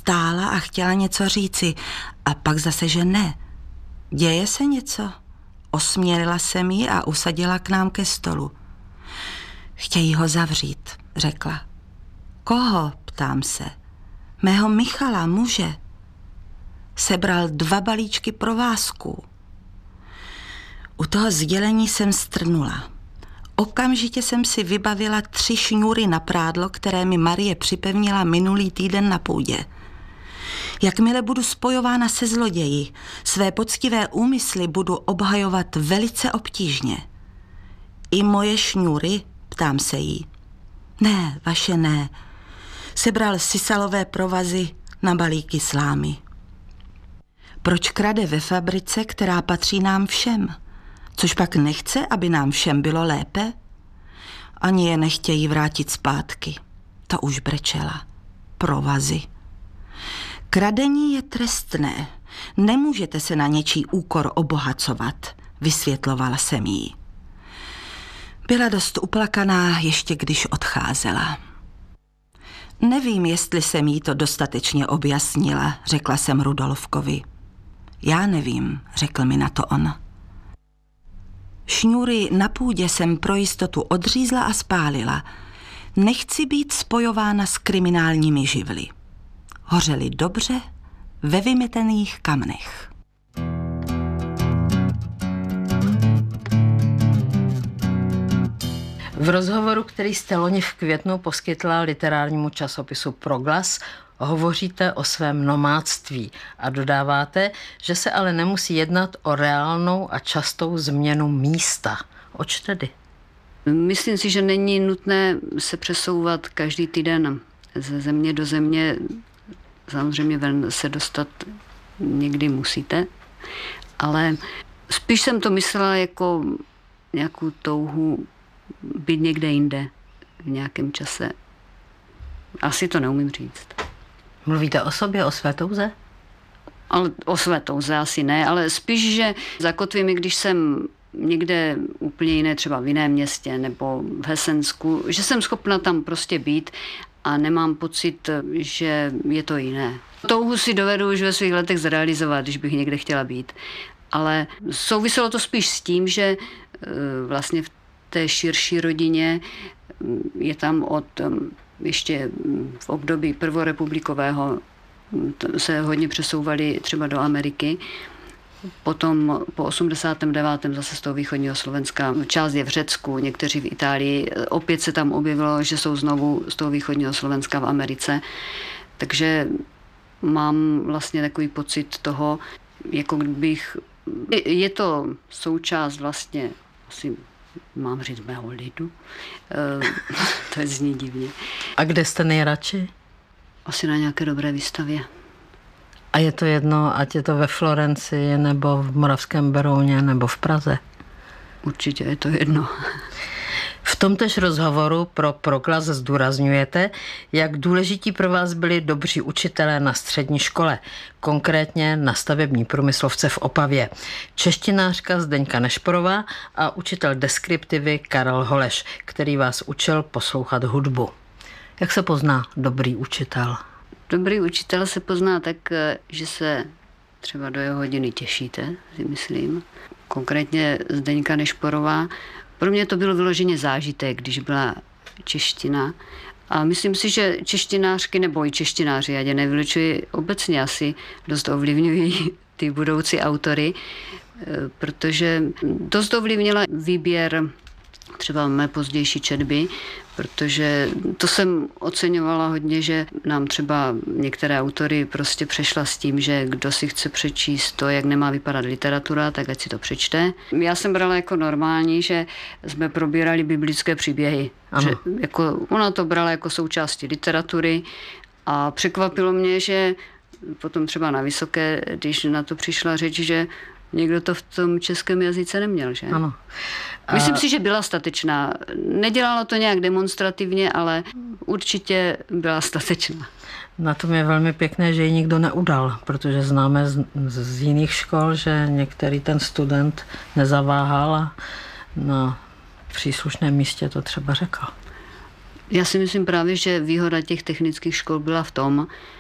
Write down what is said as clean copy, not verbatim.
stála a chtěla něco říci a pak zase, že ne. Děje se něco? Osměrila jsem ji a usadila k nám ke stolu. Chtějí ho zavřít, řekla. Koho? Ptám se. Mého Michala, muže. Sebral 2 balíčky provázků. U toho sdělení jsem strnula. Okamžitě jsem si vybavila 3 šňůry na prádlo, které mi Marie připevnila minulý týden na půdě. Jakmile budu spojována se zloději, své poctivé úmysly budu obhajovat velice obtížně. I moje šňůry? Ptám se jí. Ne, vaše ne. Sebral sisalové provazy na balíky slámy. Proč krade ve fabrice, která patří nám všem? Což pak nechce, aby nám všem bylo lépe? Ani je nechtějí vrátit zpátky. To už brečela. Provazy. Kradení je trestné. Nemůžete se na něčí úkor obohacovat, vysvětlovala jsem jí. Byla dost uplakaná, ještě když odcházela. Nevím, jestli jsem jí to dostatečně objasnila, řekla jsem Rudolfkovi. Já nevím, řekl mi na to on. Šňůry na půdě jsem pro jistotu odřízla a spálila. Nechci být spojována s kriminálními živly. Hořely dobře ve vymetených kamnech. V rozhovoru, který jste loni v květnu poskytla literárnímu časopisu Proglas, hovoříte o svém nomádství a dodáváte, že se ale nemusí jednat o reálnou a častou změnu místa. Oč tedy? Myslím si, že není nutné se přesouvat každý týden ze země do země. Samozřejmě ven se dostat někdy musíte, ale spíš jsem to myslela jako nějakou touhu být někde jinde v nějakém čase. Asi to neumím říct. Mluvíte o sobě, o své touze? Ale o své touze asi ne, ale spíš, že zakotvím, když jsem někde úplně jiné, třeba v jiném městě nebo v Hesensku, že jsem schopna tam prostě být a nemám pocit, že je to jiné. Touhu si dovedu už ve svých letech zrealizovat, když bych někde chtěla být. Ale souviselo to spíš s tím, že vlastně v té širší rodině je tam od ještě v období prvorepublikového se hodně přesouvali třeba do Ameriky. Potom po 89. zase z toho východního Slovenska. Část je v Řecku, někteří v Itálii. Opět se tam objevilo, že jsou znovu z toho východního Slovenska v Americe. Takže mám vlastně takový pocit toho, jako kdybych... Je to součást vlastně, asi mám říct, mého lidu. To je zní divně. A kde jste nejradši? Asi na nějaké dobré výstavě. A je to jedno, ať je to ve Florencii, nebo v Moravském Berouně, nebo v Praze? Určitě je to jedno. V tomtéž rozhovoru pro Proglas zdůrazňujete, jak důležití pro vás byli dobří učitelé na střední škole, konkrétně na stavební průmyslovce v Opavě. Češtinářka Zdeňka Nešporová a učitel deskriptivy Karel Holeš, který vás učil poslouchat hudbu. Jak se pozná dobrý učitel? Dobrý učitel se pozná tak, že se třeba do jeho hodiny těšíte, si myslím. Konkrétně Zdeňka Nešporová. Pro mě to bylo vyloženě zážitek, když byla čeština. A myslím si, že češtinářky nebo i češtináři, já je nevylučuji, obecně asi dost ovlivňují ty budoucí autory, protože dost ovlivnila výběr třeba mé pozdější četby, protože to jsem oceňovala hodně, že nám třeba některé autory prostě přešla s tím, že kdo si chce přečíst to, jak nemá vypadat literatura, tak ať si to přečte. Já jsem brala jako normální, že jsme probírali biblické příběhy. Že jako, ona to brala jako součástí literatury a překvapilo mě, že potom třeba na vysoké, když na to přišla řeč, že někdo to v tom českém jazyce neměl, že? Ano. Myslím si, že byla statečná. Nedělala to nějak demonstrativně, ale určitě byla statečná. Na tom je velmi pěkné, že ji nikdo neudal, protože známe z jiných škol, že některý ten student nezaváhal a na příslušném místě to třeba řekl. Já si myslím právě, že výhoda těch technických škol byla v tom,